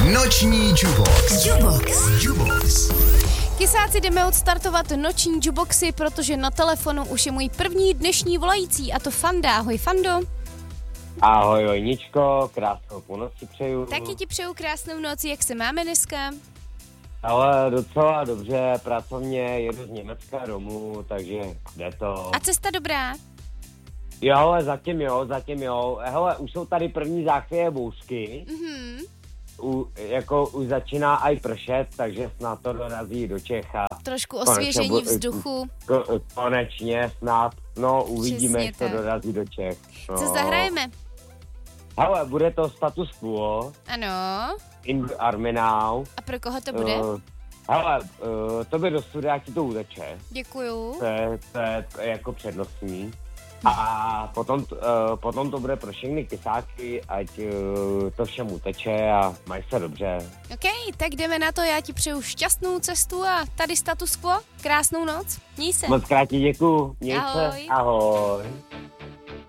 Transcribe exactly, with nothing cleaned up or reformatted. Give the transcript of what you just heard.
Noční Jubox. Jubox. Jubox. Kysáci, jdeme odstartovat noční juboxy, protože na telefonu už je můj první dnešní volající, a to Fanda. Ahoj, Fando. Ahoj, Jojničko, krásnou půlnoc ti přeju. Taky ti přeju krásnou noc, jak se máme dneska? Ale docela dobře, pracovně jedu z Německa domů, takže jde to. A cesta dobrá? Jo, ale zatím jo, zatím jo. Hele, už jsou tady první záchvěje bouřky. Mhm. U, jako už začíná aj pršet, takže snad to dorazí do Čech a Trošku osvěžení konečně, vzduchu. Ko, konečně snad, no uvidíme, Přesně jak to tak. dorazí do Čech. No. Co zahrajeme? Hele, bude to Status Quo, Ano. In the Army Now. A pro koho to bude? Uh, hele, uh, tobě do studia ti to uteče. Děkuju. To je, to je jako přednostní. A potom, uh, potom to bude pro všechny kysáky, ať uh, to všem uteče a mají se dobře. OK, tak jdeme na to, já ti přeju šťastnou cestu a tady Status Quo. Krásnou noc, měj se. Moc krát ti děkuju, měj se, Ahoj. ahoj.